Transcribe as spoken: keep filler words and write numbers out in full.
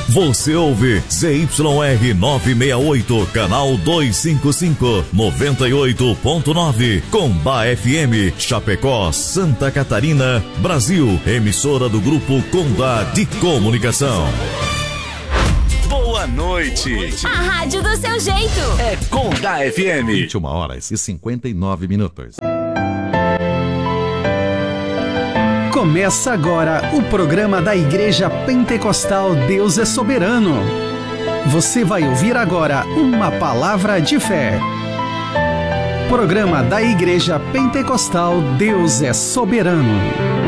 Você ouve Z Y R novecentos e sessenta e oito, canal duzentos e cinquenta e cinco, noventa e oito ponto nove, Combá F M, Chapecó, Santa Catarina, Brasil. Emissora do Grupo Condá de Comunicação. Boa noite. A rádio do seu jeito. É Condá F M. vinte e uma horas e cinquenta e nove minutos. Começa agora o programa da Igreja Pentecostal Deus é Soberano. Você vai ouvir agora uma palavra de fé. Programa da Igreja Pentecostal Deus é Soberano.